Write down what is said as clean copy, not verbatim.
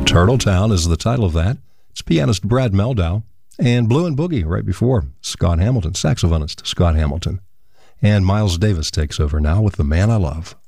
Turtle Town is the title of that. It's pianist Brad Mehldau. And Blue and Boogie right before, Scott Hamilton, saxophonist Scott Hamilton. And Miles Davis takes over now with The Man I Love.